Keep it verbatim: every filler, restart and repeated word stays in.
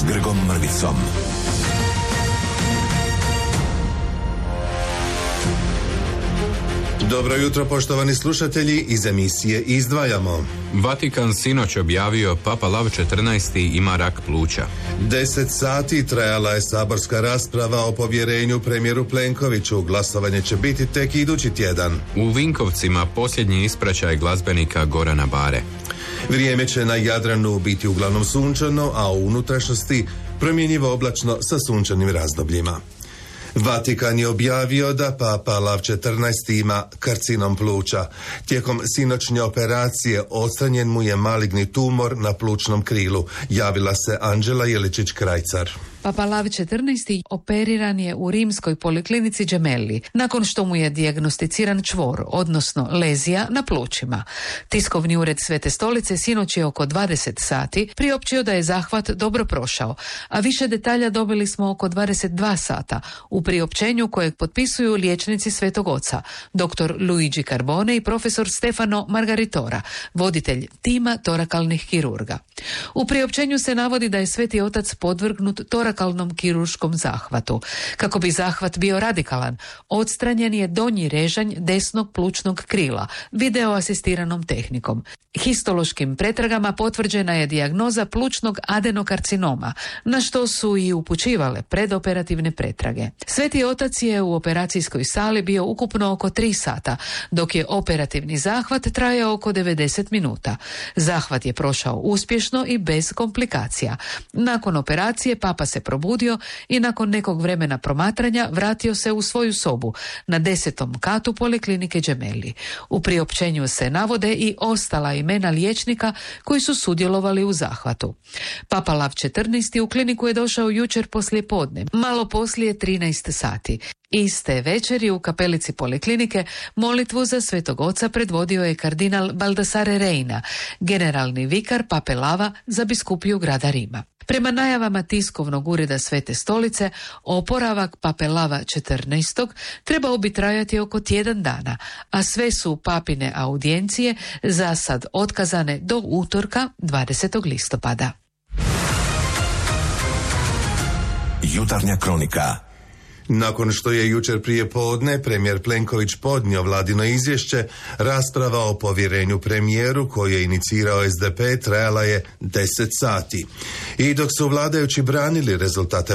Grgom Mrvicom. Dobro jutro, poštovani slušatelji, iz emisije Izdvajamo. Vatikan sinoć objavio Papa Lav četrnaesti ima rak pluća. Deset sati trajala je saborska rasprava o povjerenju premijeru Plenkoviću. Glasovanje će biti tek idući tjedan. U Vinkovcima posljednji ispraćaj glazbenika Gorana Bare. Vrijeme će na Jadranu biti uglavnom sunčano, a u unutrašnjosti promjenjivo oblačno sa sunčanim razdobljima. Vatikan je objavio da Papa Lav četrnaesti ima karcinom pluća. Tijekom sinoćnje operacije odstranjen mu je maligni tumor na plućnom krilu. Javila se Anđela Jeličić-Krajcar. Papa Lav četrnaesti operiran je u rimskoj poliklinici Gemelli, nakon što mu je dijagnosticiran čvor, odnosno lezija na plućima. Tiskovni ured Svete stolice sinoć je oko dvadeset sati priopćio da je zahvat dobro prošao, a više detalja dobili smo oko dvadeset dva sata u priopćenju kojeg potpisuju liječnici Svetog Oca, doktor Luigi Carbone i profesor Stefano Margaritora, voditelj tima torakalnih kirurga. U priopćenju se navodi da je Sveti Otac podvrgnut torakalnom kirurškom zahvatu. Kako bi zahvat bio radikalan, odstranjen je donji režanj desnog plućnog krila video asistiranom tehnikom. Histološkim pretragama potvrđena je dijagnoza plućnog adenokarcinoma, na što su i upućivale predoperativne pretrage. Sveti Otac je u operacijskoj sali bio ukupno oko tri sata, dok je operativni zahvat trajao oko devedeset minuta. Zahvat je prošao uspješno i bez komplikacija. Nakon operacije Papa se probudio i nakon nekog vremena promatranja vratio se u svoju sobu na desetom katu poliklinike Gemelli. U priopćenju se navode i ostala imena liječnika koji su sudjelovali u zahvatu. Papa Lav četrnaesti u kliniku je došao jučer poslije podne, malo poslije trinaest sati. Iste večeri u kapelici poliklinike molitvu za Svetog Oca predvodio je kardinal Baldassare Reina, generalni vikar Pape Lava za biskupiju grada Rima. Prema najavama tiskovnog ureda Svete stolice, oporavak Pape Lava četrnaesti trebao bi trajati oko tjedan dana, a sve su papine audijencije za sad otkazane do utorka dvadesetog listopada. Jutarnja kronika. Nakon što je jučer prije podne premijer Plenković podnio vladino izvješće, rasprava o povjerenju premijeru koju je inicirao es de pe trajala je deset sati. I dok su vladajući branili rezultate